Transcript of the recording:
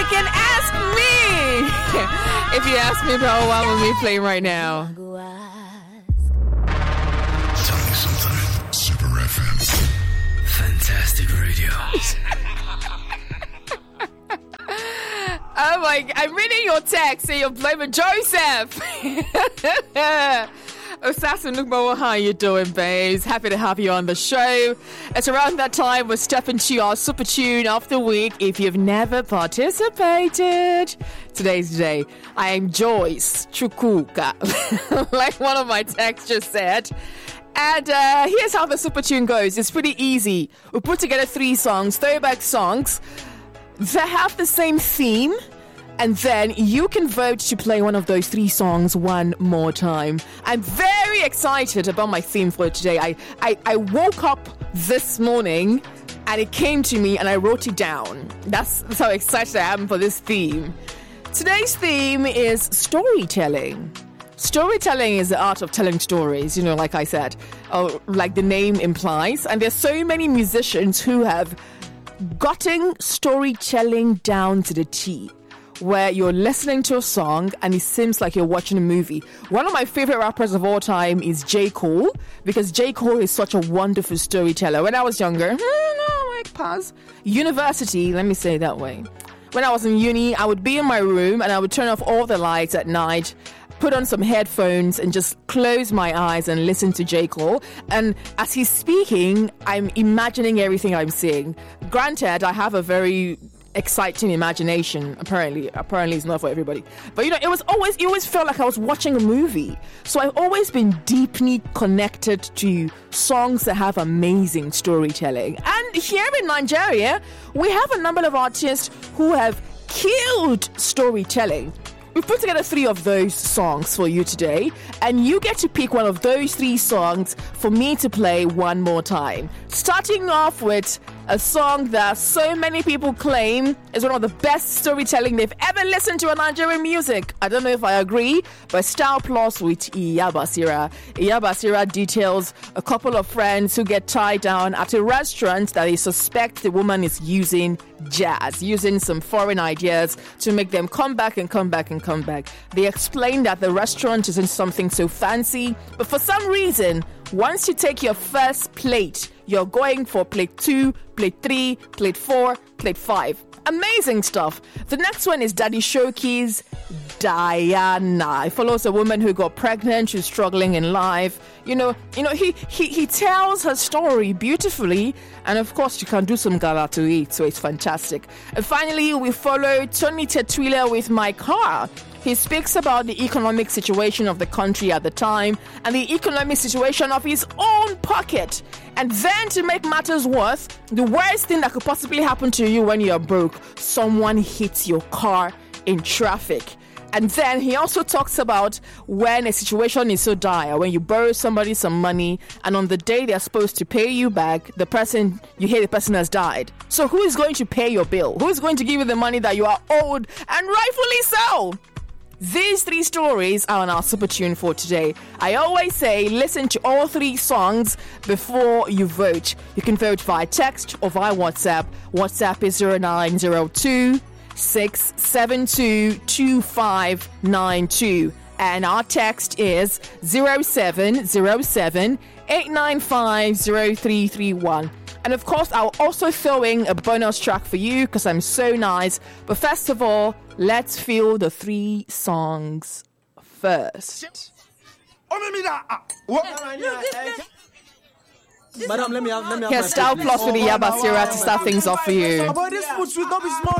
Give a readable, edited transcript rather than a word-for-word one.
can ask me. If you ask me about what will be playing right now. Tell me something. Super FM. Fantastic radio. Oh my, I'm reading your text and you're blaming Joseph. Assassin Nugbo, how you doing, babes? Happy to have you on the show. It's around that time we're stepping to our super tune of the week. If you've never participated, today's the day. I am Joyce Chukuka, like one of my texts just said. And here's how the super tune goes. It's pretty easy. We put together 3 songs, throwback songs. They have the same theme. And then you can vote to play one of those 3 songs one more time. I'm very excited about my theme for today. I woke up this morning and it came to me and I wrote it down. That's how excited I am for this theme. Today's theme is storytelling. Storytelling is the art of telling stories, like I said, or like the name implies. And there's so many musicians who have gotten storytelling down to the T, where you're listening to a song and it seems like you're watching a movie. One of my favorite rappers of all time is J. Cole, because J. Cole is such a wonderful storyteller. When I was younger, university, let me say it that way. When I was in uni, I would be in my room and I would turn off all the lights at night, put on some headphones and just close my eyes and listen to J. Cole. And as he's speaking, I'm imagining everything I'm seeing. Granted, I have a very exciting imagination. Apparently it's not for everybody, but it always felt like I was watching a movie. So I've always been deeply connected to songs that have amazing storytelling. And here in Nigeria, we have a number of artists who have killed storytelling. We've put together 3 of those songs for you today, and you get to pick one of those 3 songs for me to play one more time. Starting off with a song that so many people claim is one of the best storytelling they've ever listened to in Nigerian music. I don't know if I agree, but Style Plus with Iya Basira. Iya Basira details a couple of friends who get tied down at a restaurant that they suspect the woman is using jazz, using some foreign ideas to make them come back and come back and come back. They explain that the restaurant isn't something so fancy, but for some reason, once you take your first plate, you're going for plate 2, plate 3, plate 4, plate 5. Amazing stuff. The next one is Daddy Shoki's Diana. It follows a woman who got pregnant, who's struggling in life. He tells her story beautifully, and of course you can do some gala to it, so it's fantastic. And finally, we follow Tony Tetwila with My Car. He speaks about the economic situation of the country at the time and the economic situation of his own pocket. And then, to make matters worse, the worst thing that could possibly happen to you when you're broke, someone hits your car in traffic. And then he also talks about when a situation is so dire, when you borrow somebody some money and on the day they're supposed to pay you back, you hear the person has died. So who is going to pay your bill? Who is going to give you the money that you are owed? And rightfully so. These 3 stories are on our super tune for today. I always say listen to all 3 songs before you vote. You can vote via text or via WhatsApp. WhatsApp is 0902 672 2592 and our text is 0707 895 0331. And of course, I'll also throw in a bonus track for you because I'm so nice. But first of all, let's feel the 3 songs first. Madam, let me have Here's Style Plus with the Iya Basira to start things off for you.